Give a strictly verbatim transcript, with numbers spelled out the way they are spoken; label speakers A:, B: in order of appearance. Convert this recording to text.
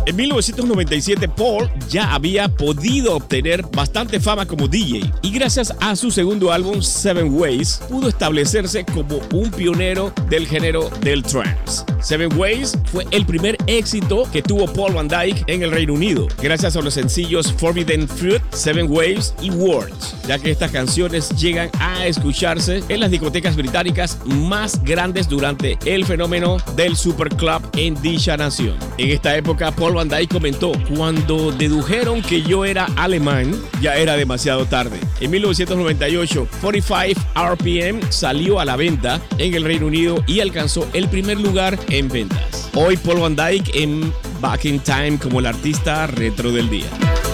A: En mil novecientos noventa y siete, Paul ya había podido obtener bastante fama como D J y gracias a su segundo álbum, Seven Ways, pudo establecerse como un pionero del género del trance. Seven Ways fue el primer éxito que tuvo Paul Van Dyk en el Reino Unido, gracias a los sencillos Forbidden Fruit, Seven Ways y Words, ya que estas canciones llegan a escucharse en las discotecas británicas más grandes durante el fenómeno del Superclub en dicha nación. En esta época, Paul Van Dyk comentó: cuando dedujeron que yo era alemán, ya era demasiado tarde. En mil novecientos noventa y ocho, cuarenta y cinco R P M salió a la venta en el Reino Unido y alcanzó el primer lugar en ventas. Hoy Paul Van Dyk en Back in Time como el artista retro del día.